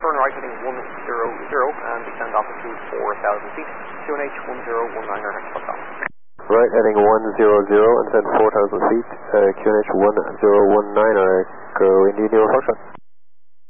turn right heading 100 and descend altitude 4,000 feet. QNH 1019 Foxtrot. Right heading 100 and descend 4,000 feet. QNH 1019 Echo India Foxtrot.